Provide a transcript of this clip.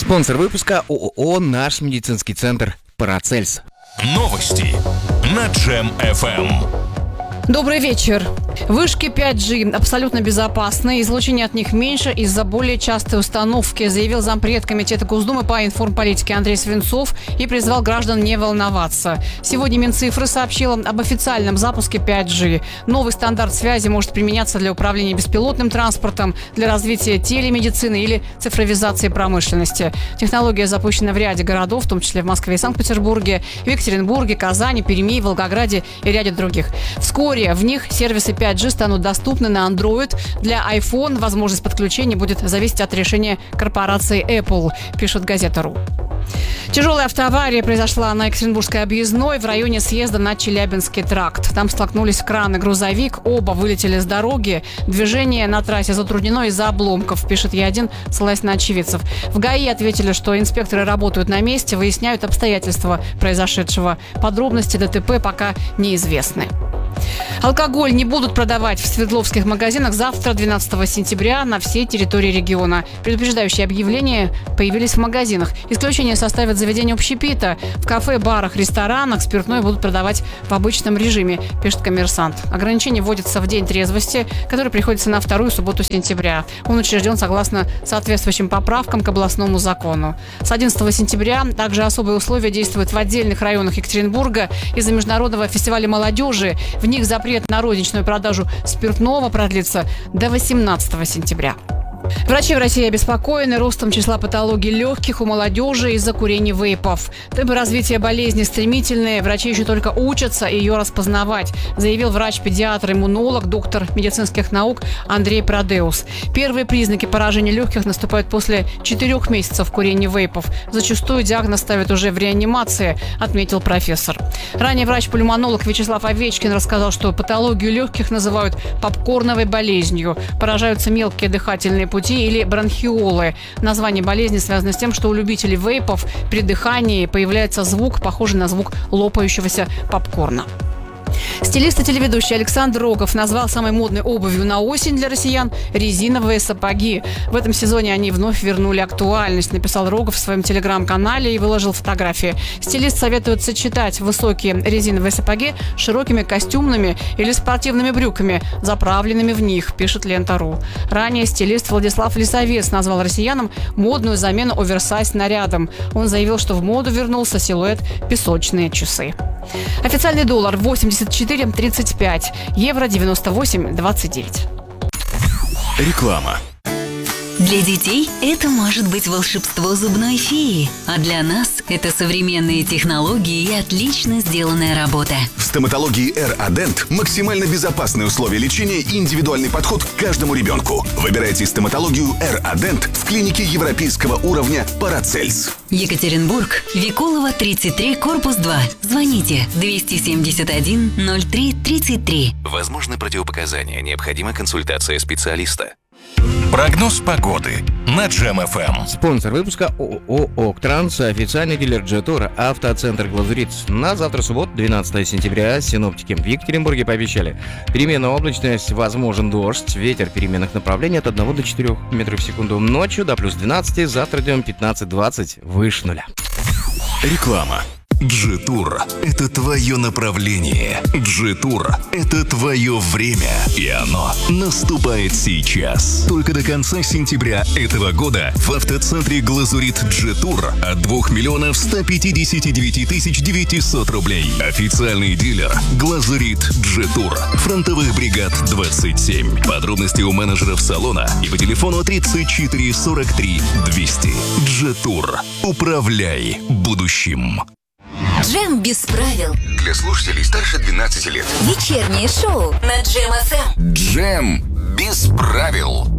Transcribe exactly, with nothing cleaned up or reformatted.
Спонсор выпуска ООО «Наш медицинский центр Парацельс». Новости на Джем эф эм. Добрый вечер. Вышки пять джи абсолютно безопасны, излучение от них меньше из-за более частой установки, заявил зампред Комитета Госдумы по информполитике Андрей Свинцов и призвал граждан не волноваться. Сегодня Минцифры сообщила об официальном запуске пять джи. Новый стандарт связи может применяться для управления беспилотным транспортом, для развития телемедицины или цифровизации промышленности. Технология запущена в ряде городов, в том числе в Москве и Санкт-Петербурге, в Екатеринбурге, Казани, Перми, Волгограде и ряде других. Вскоре в них сервисы пять джи станут доступны на Android. Для iPhone возможность подключения будет зависеть от решения корпорации Apple, пишет газета.ру. Тяжелая автоавария произошла на Екатеринбургской объездной в районе съезда на Челябинский тракт. Там столкнулись кран и грузовик, оба вылетели с дороги. Движение на трассе затруднено из-за обломков, пишет Е один, ссылаясь на очевидцев. В ГАИ ответили, что инспекторы работают на месте, выясняют обстоятельства произошедшего. Подробности ДТП пока неизвестны. Алкоголь не будут продавать в Свердловских магазинах завтра, двенадцатого сентября, на всей территории региона. Предупреждающие объявления появились в магазинах. Исключение составят заведения общепита. В кафе, барах, ресторанах спиртное будут продавать в обычном режиме, пишет «Коммерсант». Ограничение вводится в день трезвости, который приходится на вторую субботу сентября. Он учрежден согласно соответствующим поправкам к областному закону. С одиннадцатого сентября также особые условия действуют в отдельных районах Екатеринбурга из-за международного фестиваля молодежи. В них запрет на розничную продажу спиртного продлится до восемнадцатого сентября. Врачи в России обеспокоены ростом числа патологий легких у молодежи из-за курения вейпов. Темпы развития болезни стремительные, врачи еще только учатся ее распознавать, заявил врач-педиатр-иммунолог, доктор медицинских наук Андрей Продеус. Первые признаки поражения легких наступают после четырех месяцев курения вейпов. Зачастую диагноз ставят уже в реанимации, отметил профессор. Ранее врач-пульмонолог Вячеслав Овечкин рассказал, что патологию легких называют попкорновой болезнью. Поражаются мелкие дыхательные пути или бронхиолы. Название болезни связано с тем, что у любителей вейпов при дыхании появляется звук, похожий на звук лопающегося попкорна. Стилист и телеведущий Александр Рогов назвал самой модной обувью на осень для россиян резиновые сапоги. В этом сезоне они вновь вернули актуальность, написал Рогов в своем телеграм-канале и выложил фотографии. Стилист советует сочетать высокие резиновые сапоги с широкими костюмными или спортивными брюками, заправленными в них, пишет Лента.ру. Ранее стилист Владислав Лисовец назвал россиянам модную замену оверсайз нарядом. Он заявил, что в моду вернулся силуэт «песочные часы». Официальный доллар восемьдесят четыре тридцать пять, евро девяносто восемь двадцать девять. Реклама. Для детей это может быть волшебство зубной феи, а для нас это современные технологии и отлично сделанная работа. В стоматологии эр-Адент максимально безопасные условия лечения и индивидуальный подход к каждому ребенку. Выбирайте стоматологию эр-Адент в клинике европейского уровня Парацельс. Екатеринбург, Викулова, тридцать три, корпус два. Звоните двести семьдесят один ноль три тридцать три. Возможны противопоказания, необходима консультация специалиста. Прогноз погоды на Джем эф эм. Спонсор выпуска ООО «Октранс», официальный дилер Джетора, автоцентр «Глазурит». На завтра, субботу, двенадцатого сентября, синоптики в Екатеринбурге пообещали переменная облачность, возможен дождь, ветер переменных направлений от одного до четырёх метров в секунду. Ночью до плюс двенадцати, завтра днем пятнадцать-двадцать, выше нуля. Реклама. Джетур – это твое направление. Джетур – это твое время. И оно наступает сейчас. Только до конца сентября этого года в автоцентре «Глазурит» Джетур от двух миллионов ста пятидесяти девяти тысяч девятисот рублей. Официальный дилер «Глазурит Джетур». Фронтовых бригад двадцать семь. Подробности у менеджеров салона и по телефону тридцать четыре сорок три двести. Джетур. Управляй будущим. Джем без правил. Для слушателей старше двенадцати лет. Вечернее шоу на Джем эф эм. Джем без правил.